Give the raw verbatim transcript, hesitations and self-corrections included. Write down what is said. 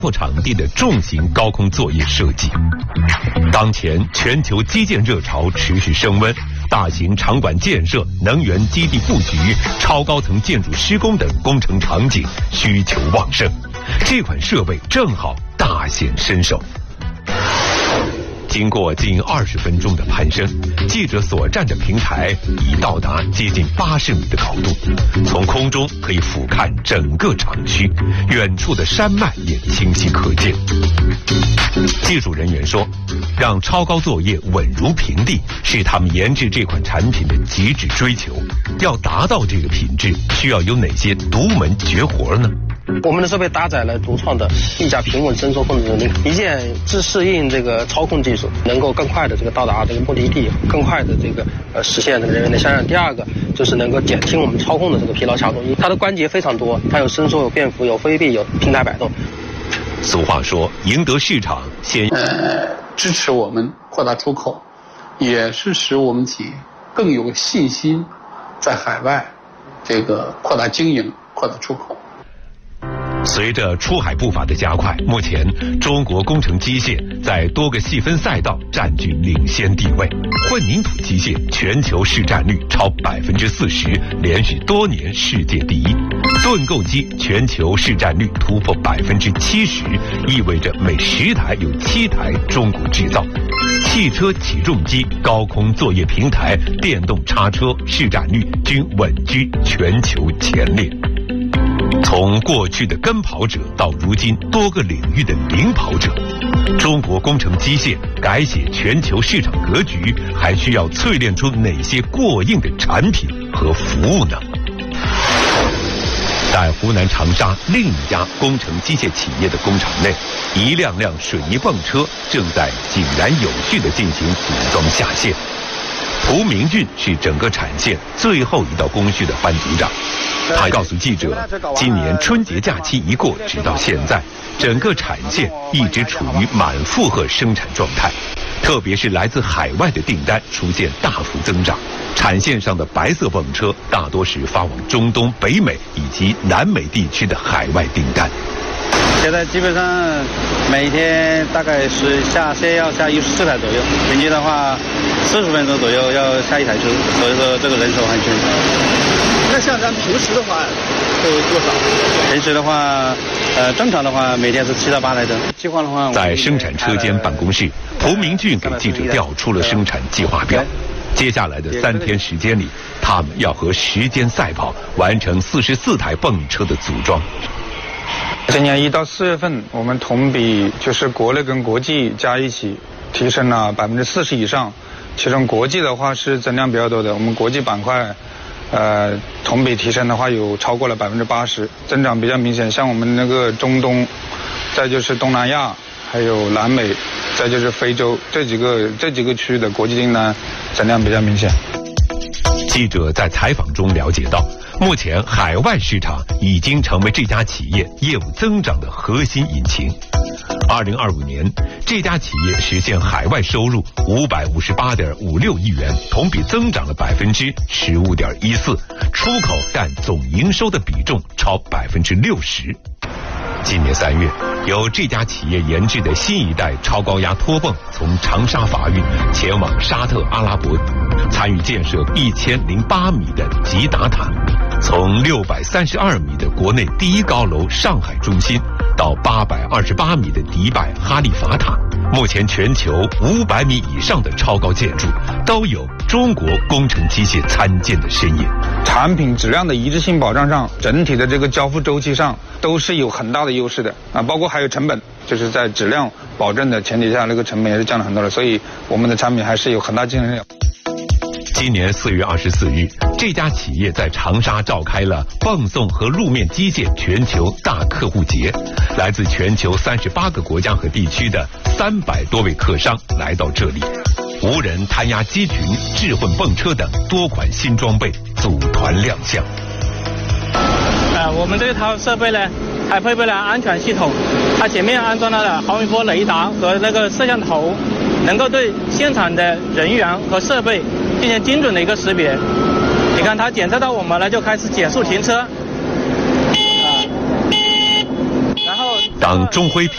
破场地的重型高空作业设计。当前全球基建热潮持续升温，大型场馆建设、能源基地布局、超高层建筑施工等工程场景需求旺盛，这款设备正好大显身手。经过近二十分钟的攀升，记者所站的平台已到达接近八十米的高度，从空中可以俯瞰整个厂区，远处的山脉也清晰可见。技术人员说，让超高作业稳如平地是他们研制这款产品的极致追求。要达到这个品质，需要有哪些独门绝活呢？ 我们的设备搭载了独创的翼架平稳伸缩控制能力，一键自适应这个操控技术，能够更快的这个到达这个目的地，更快的这个呃实现这个人员的下降。第二个就是能够减轻我们操控的这个疲劳强度，它的关节非常多，它有伸缩、有变幅、有飞臂、有平台摆动。 俗话说，赢得市场先呃支持我们扩大出口，也是使我们企业更有信心在海外这个扩大经营、扩大出口。 随着出海步伐的加快，目前中国工程机械在多个细分赛道占据领先地位。混凝土机械全球市占率超百分之四十，连续多年世界第一。盾构机全球市占率突破百分之七十，意味着每十台有七台中国制造。汽车起重机、高空作业平台、电动叉车市占率均稳居全球前列。从过去的跟跑者到如今多个领域的领跑者，中国工程机械改写全球市场格局，还需要淬炼出哪些过硬的产品和服务呢？在湖南长沙另一家工程机械企业的工厂内，一辆辆水泥泵车正在井然有序地进行组装下线。蒲明俊是整个产线最后一道工序的班组长，他告诉记者，今年春节假期一过，直到现在，整个产线一直处于满负荷生产状态，特别是来自海外的订单出现大幅增长。产线上的白色泵车大多是发往中东、北美以及南美地区的海外订单。 现在基本上每天大概是下线要下一十四台左右，平均的话四十分钟左右要下一台车，所以说这个人手很缺。 那像咱平时的话都多少？ 平时的话，呃，正常的话每天是七到八台车。计划的话， 在生产车间办公室，蒲明俊给记者调出了生产计划表。接下来的三天时间里，他们要和时间赛跑，完成四十四台泵车的组装。 今年一到四月份，我们同比就是国内跟国际加一起提升了百分之四十以上，其中国际的话是增量比较多的，我们国际板块，呃，同比提升的话有超过了百分之八十，增长比较明显。像我们那个中东，再就是东南亚，还有南美，再就是非洲这几个这几个区域的国际订单增量比较明显。 记者在采访中了解到，目前海外市场已经成为这家企业业务增长的核心引擎。二零二五年，这家企业实现海外收入五百五十八点五六亿元，同比增长了百分之十五点一四，出口占总营收的比重超百分之六十。今年三月，由这家企业研制的新一代超高压拖泵从长沙发运前往沙特阿拉伯，参与建设一千零八米的吉达塔，从六百三十二米的国内第一高楼上海中心到八百二十八米的迪拜哈利法塔，目前全球五百米以上的超高建筑都有中国工程机械参建的身影。 产品质量的一致性保障上，整体的这个交付周期上都是有很大的优势的啊，包括还有成本，就是在质量保证的前提下，那个成本也是降了很多的，所以我们的产品还是有很大竞争力。 今年四月二十四日，这家企业在长沙召开了泵送和路面机械全球大客户节，来自全球三十八个国家和地区的三百多位客商来到这里，无人摊压机群、智混泵车等多款新装备组团亮相。 呃，我们这套设备呢，还配备了安全系统，它前面安装了毫米波雷达和那个摄像头，能够对现场的人员和设备进行精准的一个识别。你看，它检测到我们了，就开始减速停车。然后， 当中辉